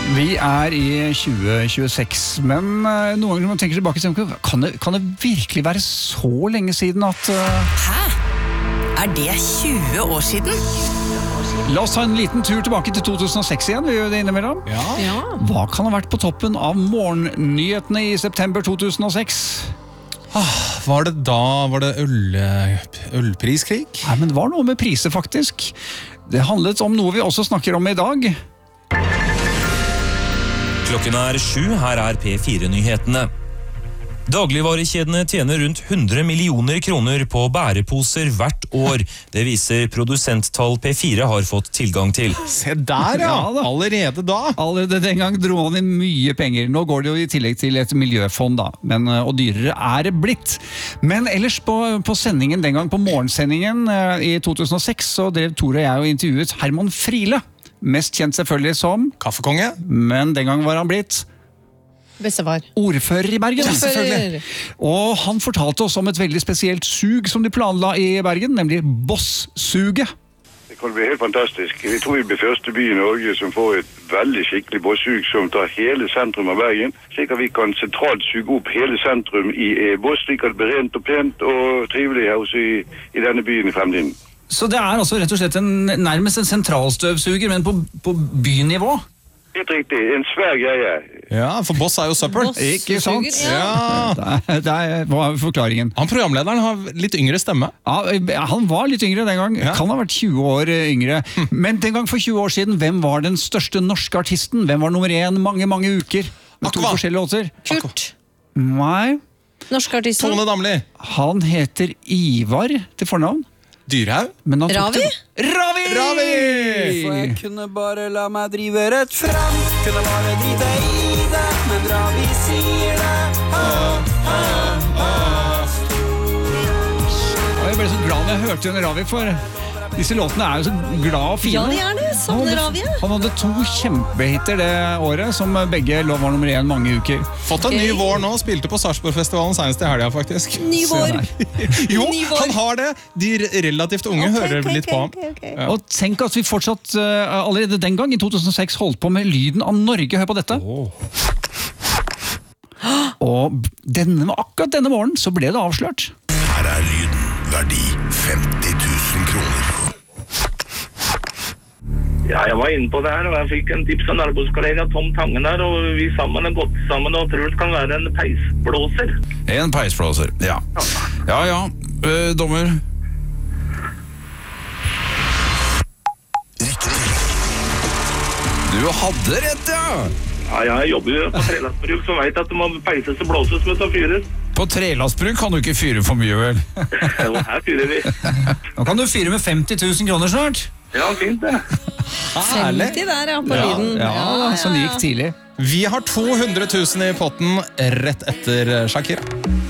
Vi i 2026, men noen ganger når man tenker tilbake, kan det virkelig være så lenge siden at... Hæ? Det 20 år siden? La oss ta en liten tur tilbake til 2006 igjen, vi gjør det innimellom. Ja. Hva kan ha vært på toppen av morgennyhetene i september 2006? Var det ølpriskrig? Nei, men det var noe med priser faktisk. Det handlet om noe vi også snakker om i dag. Klokken 7, her P4-nyhetene. Dagligvarekjedene tjener rundt 100 millioner kroner på bæreposer hvert år. Det viser produsenttall P4 har fått tilgang til. Se der, ja! Ja da. Allerede da! Allerede den gang dro man inn mye penger. Nå går det jo i tillegg til et miljøfond, da. Og dyrere det blitt. Men ellers på sendingen den gang, på morgensendingen i 2006, så drev Tore og jeg og intervjuet Herman Friele. Mest kjent selvfølgelig som Kaffekonge. Men den gang var han blitt Bestefar. ordfører i Bergen. Selvfølgelig. Og han fortalte oss om et veldig spesielt sug som de planla i Bergen, nemlig Boss-suget. Det kan bli helt fantastisk. Vi tror vi blir første by i Norge som får et veldig skikkelig Boss-sug som tar hele sentrum av Bergen, slik at vi kan sentralt suge opp hele sentrum i Boss, slik at det blir rent og pent og trivelig her også i denne byen i fremtiden. Så det altså rett og slett nærmest en sentralstøvsuger, men på bynivå? Helt riktig, en svær greie. Ja, for Boss jo søppel. Ikke sant? Ja. Det var forklaringen. Han programlederen har litt yngre stemme. Ja, han var litt yngre den gang. Ja. Kan ha vært 20 år yngre. Men den gang for 20 år siden, hvem var den største norske artisten? Hvem var nummer 1 mange uker? Med 2 Aqua. forskjellige låter? Kurt. Nei, Norske artister. Tone Damli. han heter Ivar til fornavn. Dyrhaug. Men han tok Ravi? det- Ravi! For jeg kunne bare la meg drive rett frem. Kunne bare drite i det, men Ravi sier det. Og jeg ble så glad når jeg hørte den Ravi, for disse låtene jo så glad og fine. Ja, det det. Savner Ravi. Han hadde 2 kjempehiter det året, som begge var nummer 1 mange uker. Fått en ny vår nå, spilte på Sarpsborgfestivalen senest i helga faktisk. Ny vår. Jo, Ny vår. han har det! De relativt unge hører litt på ham. Ja. Og tenk at vi fortsatt allerede den gang, i 2006, holdt på med lyden av Norge. Hør på dette. Og akkurat denne morgenen så ble det avslørt. Her lyden. Verdi 50 000 kroner. Ja, jeg var inne på det her, og jeg fikk en tips av naboskollega Tom Tangen her, og vi sammen har gått sammen og tror det kan være en peisblåser. En peisblåser, ja. Ja, dommer. Du hadde rett, ja! Ja, jeg jobber jo på trelastbruk, så vet jeg at det må peises og blåses med å fyres. På trelastbruk kan du ikke fyre for mye, vel? Og her fyrer vi. Nå kan du fyre med 50 000 kroner snart. Ja, fint det. 50 der, ja, på lyden. Som gikk tidlig. Vi har 200 000 i potten rett etter Shakira.